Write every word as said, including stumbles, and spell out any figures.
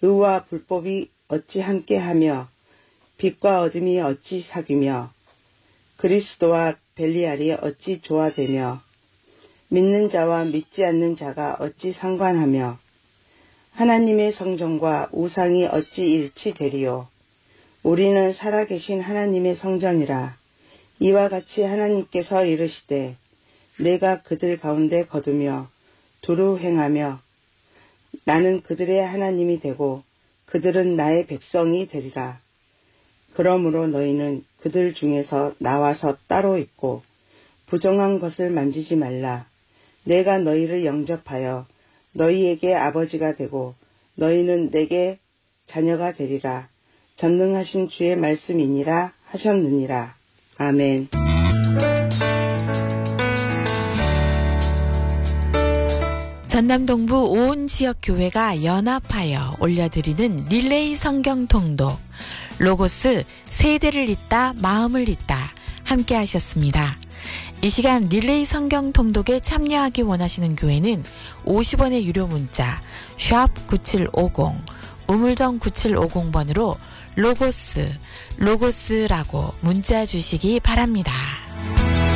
의와 불법이 어찌 함께하며 빛과 어둠이 어찌 사귀며 그리스도와 벨리알이 어찌 조화되며 믿는 자와 믿지 않는 자가 어찌 상관하며 하나님의 성전과 우상이 어찌 일치되리요. 우리는 살아계신 하나님의 성전이라. 이와 같이 하나님께서 이르시되 내가 그들 가운데 거두며 두루 행하며 나는 그들의 하나님이 되고 그들은 나의 백성이 되리라. 그러므로 너희는 그들 중에서 나와서 따로 있고 부정한 것을 만지지 말라. 내가 너희를 영접하여 너희에게 아버지가 되고 너희는 내게 자녀가 되리라. 전능하신 주의 말씀이니라 하셨느니라. 아멘. 전남 동부 온 지역 교회가 연합하여 올려드리는 릴레이 성경 통독 로고스 세대를 잇다 마음을 잇다 함께 하셨습니다. 이 시간 릴레이 성경 통독에 참여하기 원하시는 교회는 오십 원의 유료 문자 샵 구칠오공 우물정 구칠오공 번으로 로고스 로고스라고 문자 주시기 바랍니다.